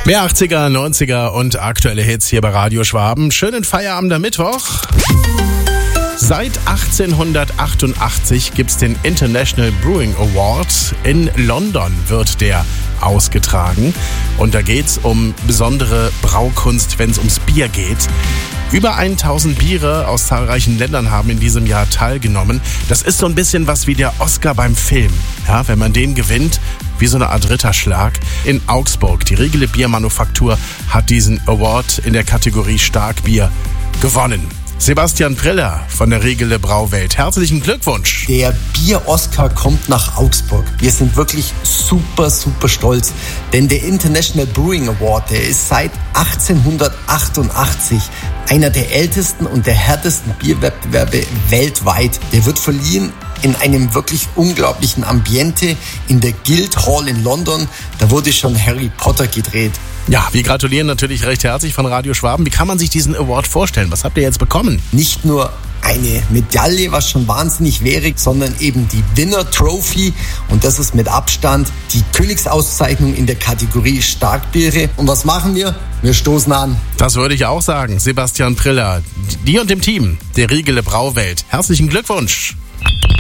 Mehr 80er, 90er und aktuelle Hits hier bei Radio Schwaben. Schönen Feierabend am Mittwoch. Seit 1888 gibt's den International Brewing Award. In London wird der ausgetragen. Und da geht's um besondere Braukunst, wenn es ums Bier geht. Über 1000 Biere aus zahlreichen Ländern haben in diesem Jahr teilgenommen. Das ist so ein bisschen was wie der Oscar beim Film. Ja, wenn man den gewinnt, wie so eine Art Ritterschlag. In Augsburg, die Riegele Biermanufaktur hat diesen Award in der Kategorie Starkbier gewonnen. Sebastian Priller von der Riegele Brauwelt. Herzlichen Glückwunsch. Der Bier-Oscar kommt nach Augsburg. Wir sind wirklich super stolz. Denn der International Brewing Award, der ist seit 1888 einer der ältesten und der härtesten Bierwettbewerbe weltweit. Der wird verliehen in einem wirklich unglaublichen Ambiente in der Guildhall in London. Da wurde schon Harry Potter gedreht. Ja, wir gratulieren natürlich recht herzlich von Radio Schwaben. Wie kann man sich diesen Award vorstellen? Was habt ihr jetzt bekommen? Nicht nur eine Medaille, was schon wahnsinnig wäre, sondern eben die Winner Trophy. Und das ist mit Abstand die Königsauszeichnung in der Kategorie Starkbiere. Und was machen wir? Wir stoßen an. Das würde ich auch sagen. Sebastian Priller, dir und dem Team der Riegele Brauwelt. Herzlichen Glückwunsch.